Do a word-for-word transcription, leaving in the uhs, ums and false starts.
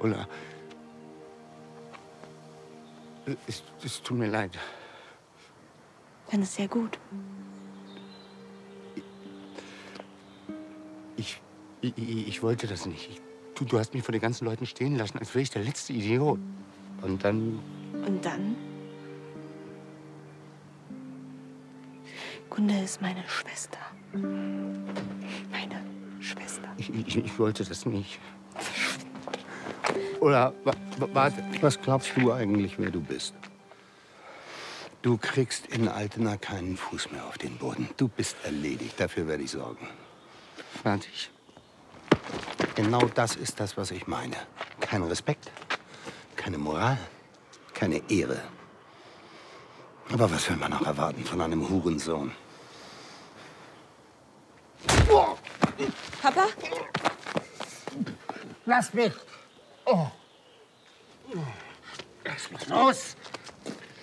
Ulla, es, es tut mir leid. Dann ist sehr gut. Ich, ich, ich wollte das nicht. Ich, du, du hast mich vor den ganzen Leuten stehen lassen, als wäre ich der letzte Idiot. Und dann... Und dann? Gunda ist meine Schwester. Meine Schwester. Ich, ich, ich wollte das nicht. Oder, warte. Was glaubst du eigentlich, wer du bist? Du kriegst in Altena keinen Fuß mehr auf den Boden. Du bist erledigt. Dafür werde ich sorgen. Fertig. Genau das ist das, was ich meine. Kein Respekt, keine Moral, keine Ehre. Aber was will man noch erwarten von einem Hurensohn? Papa? Lass mich! Oh. Lass mich los!